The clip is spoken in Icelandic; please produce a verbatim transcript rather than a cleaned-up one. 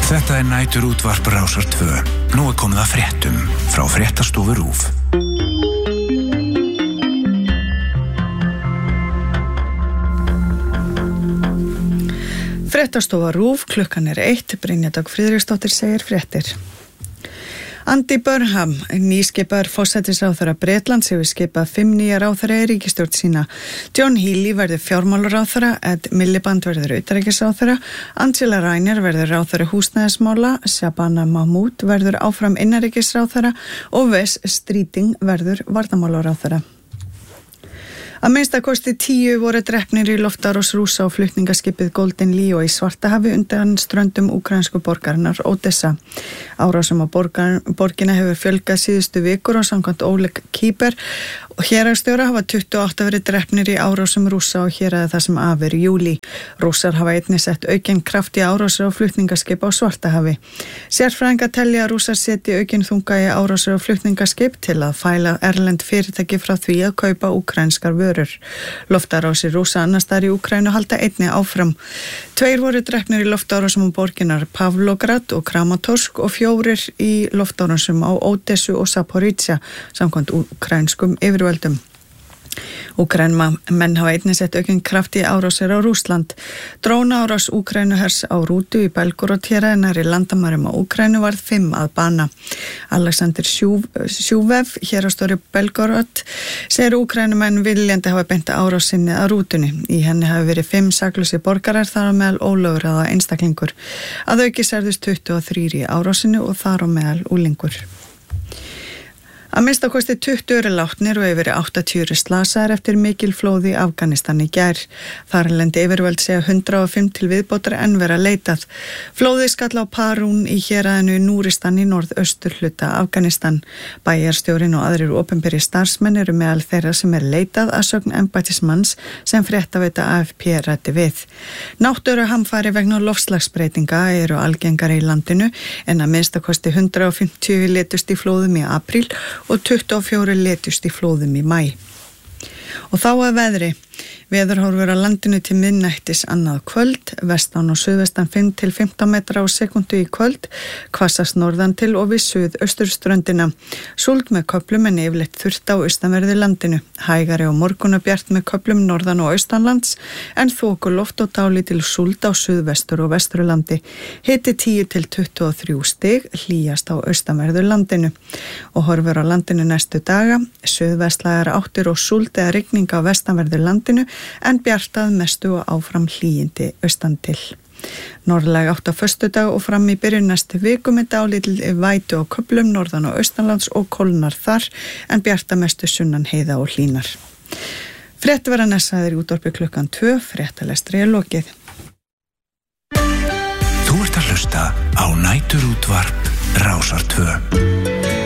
Þetta er næturútvarp Rásar tvö. Nú er komið að fréttum frá Fréttastofu RÚV. Fréttastofa RÚV, klukkan er eitt, Brynja Dögg Friðriksdóttir segir fréttir. Andy Burnham, nýskipaður forsætisráðherra Bretlands, hefur skipað fimm nýja ráðherra í ríkisstjórn sína. John Healey verður fjármálaráðherra, Ed Miliband verður utanríkisráðherra, Angela Rayner verður ráðherra húsnæðismála, Shabana Mahmood verður áfram innanríkisráðherra og Wes Streeting verður varnarmálaráðherra. Að minnsta kosti tíu voru drepnir í loftárás Rússa á flutningaskipið Golden Leo í Svartahafi undan ströndum úkraínsku borgarinnar Odessa. Árásum á borgar, borgina hefur fjölgað síðustu vikur og samkvæmt Oleg Kýper og héraðsstjóra hafa tuttugu og átta verið drepnir í árásum Rússa og héraði það sem af er í júlí. Rússar hafa einnig sett aukinn kraft í árásir á flutningaskip á Svartahafi. Sérfræðingar telja að Rússar setji aukinn þunga í árásir á flutningaskip til að fæla erlend fyrirtæki frá því að kaupa úkraínskar vörur. Loftárásir Rússa annars staðar í Úkraínu halda einnig áfram. Tveir voru drepnir í loftárásum á borginar Pavlograd og Kramatorsk og fjórir í loftárásum á Odessu og Zaporizhzhia samkvæmt úkraínskum yfirvöldum. Úkraínumenn hafa einnig sett aukinn kraft í árásir á Rússland. Drónaárás Úkraínuhers á rútu í Belgorod-héraði nærri landamærum á Úkraínu varð fimm að bana. Alexander Sjúvev, héraðsstjóri Belgorod, segir Úkraínumenn viljandi hafa beint árásinni að rútunni. Í henni hafi verið fimm saklausir borgarar, þar á meðal ólögráða einstaklingur. Að auki særðust tuttugu og þrír í árásinni og þar á meðal unglingur. Að minnsta kosti tuttugu eru látnir og yfir áttatíu eru slasaðir eftir mikil flóð í Afganistan í gær. Þarlendi yfirvöld segja hundrað og fimm til viðbótar enn vera leitað. Flóðið skall á Parún í héraðinu Núristan í norðausturhluta Afganistan. Bæjarstjórinn og aðrir opinberir starfsmenn eru meðal þeirra sem er leitað að sögn embættismanns sem fréttaveita A F P ræddi við. Náttúruhamfarir vegna loftslagsbreytinga eru algengari í landinu en að minnsta kosti hundrað og fimmtíu létust í flóðum í apríl og tuttugu og fjórir létust í flóðum í maí. Og þá að veðri. Veðurhorfur á landinu til miðnættis annað kvöld, vestan og suðvestan fimm til fimmtán metra á sekundu í kvöld, hvassast norðan til og við suðausturströndina. Súld með köflum en yfirleitt þurrt á austanverðu landinu. Hægari og morgunabjart með köflum norðan og austanlands en þokuloft og dálítil súld á suðvestur og vesturlandi. Hiti tíu til tuttugu og þrjú stig, hlýjast á austanverðu landinu. Og horfur á landinu næstu daga, suðvestlægar áttir og súld eða rigning á vestanverðu landinu en bjartað mestu og áfram hlýindi austan til. Norðlæg átt á föstudag og fram í byrjun næstu viku með dálítil vætu á köflum norðan og austanlands og kólnar þar en bjarta mestu sunnan heiða og hlýnar. Frétt verða nessaðir í útvarpi klukkan tvö, fréttalestri er lokið. Þú ert að hlusta á næturútvarp Rásar tvö.